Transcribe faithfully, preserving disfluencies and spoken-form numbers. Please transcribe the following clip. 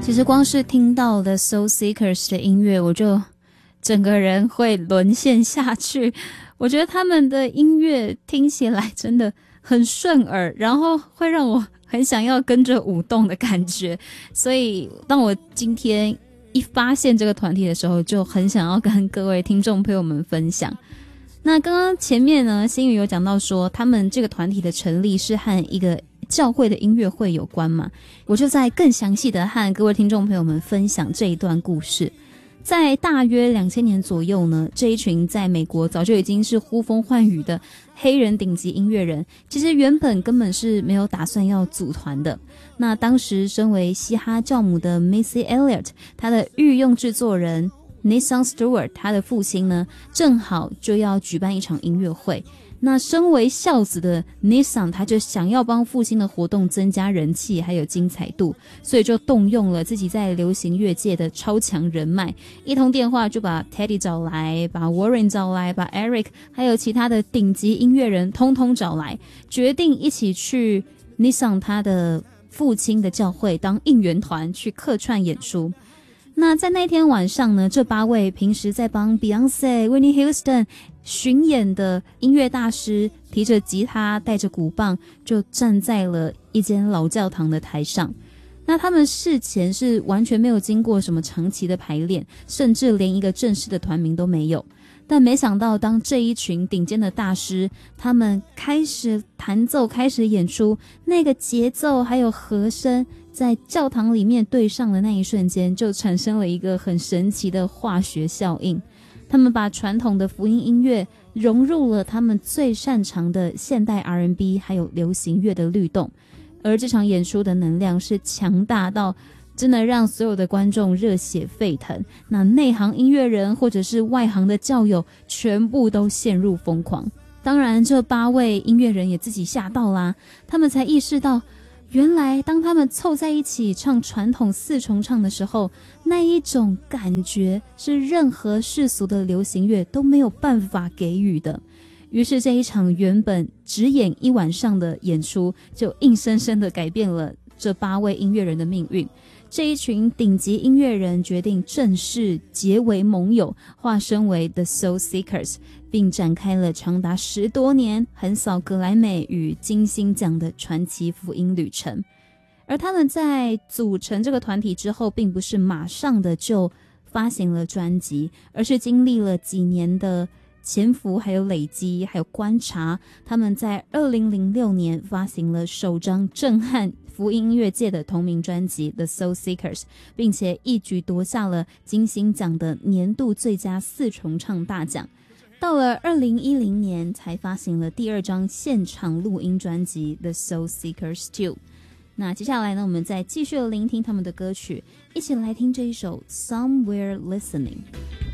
其实光是听到的 Soul Seekers 的音乐，我就整个人会沦陷下去。我觉得他们的音乐听起来真的很顺耳，然后会让我很想要跟着舞动的感觉。所以当我今天一发现这个团体的时候，就很想要跟各位听众朋友们分享。那刚刚前面呢，新宇有讲到说他们这个团体的成立是和一个教会的音乐会有关嘛，我就在更详细的和各位听众朋友们分享这一段故事。在大约两千年左右呢，这一群在美国早就已经是呼风唤雨的黑人顶级音乐人，其实原本根本是没有打算要组团的。那当时身为嘻哈教母的 Missy Elliott， 她的御用制作人 Nathan Stewart， 他的父亲呢正好就要举办一场音乐会。那身为孝子的 Nathan， 他就想要帮父亲的活动增加人气还有精彩度，所以就动用了自己在流行乐界的超强人脉，一通电话就把 Teddy 找来，把 Warren 找来，把 Eric 还有其他的顶级音乐人通通找来，决定一起去 Nathan 他的父亲的教会当应援团去客串演出。那在那天晚上呢，这八位平时在帮 Beyonce、Whitney Houston 巡演的音乐大师，提着吉他带着鼓棒，就站在了一间老教堂的台上。那他们事前是完全没有经过什么长期的排练，甚至连一个正式的团名都没有。但没想到当这一群顶尖的大师他们开始弹奏开始演出，那个节奏还有和声在教堂里面对上的那一瞬间，就产生了一个很神奇的化学效应。他们把传统的福音音乐融入了他们最擅长的现代 R and B 还有流行乐的律动，而这场演出的能量是强大到真的让所有的观众热血沸腾，那内行音乐人或者是外行的教友全部都陷入疯狂。当然这八位音乐人也自己吓到啦，他们才意识到原来当他们凑在一起唱传统四重唱的时候，那一种感觉是任何世俗的流行乐都没有办法给予的。于是这一场原本只演一晚上的演出，就硬生生的改变了这八位音乐人的命运。这一群顶级音乐人决定正式结为盟友，化身为 The Soul Seekers， 并展开了长达十多年横扫格莱美与金星奖的传奇福音旅程。而他们在组成这个团体之后，并不是马上的就发行了专辑，而是经历了几年的潜伏还有累积还有观察，他们在二零零六年发行了首张震撼福音音乐界的同名专辑 The Soul Seekers， 并且一举夺下了金星奖的年度最佳四重唱大奖。到了二零一零年才发行了第二张现场录音专辑 The Soul Seekers 二。那接下来呢，我们再继续聆听他们的歌曲，一起来听这一首 Somewhere Listening。